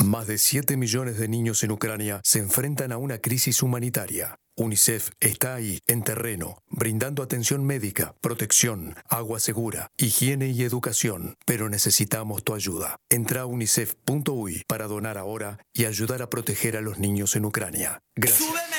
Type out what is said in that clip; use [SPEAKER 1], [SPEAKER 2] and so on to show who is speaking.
[SPEAKER 1] Más de 7 millones de niños en Ucrania se enfrentan a una crisis humanitaria. UNICEF está ahí, en terreno, brindando atención médica, protección, agua segura, higiene y educación. Pero necesitamos tu ayuda. Entra a unicef.uy para donar ahora y ayudar a proteger a los niños en Ucrania. Gracias.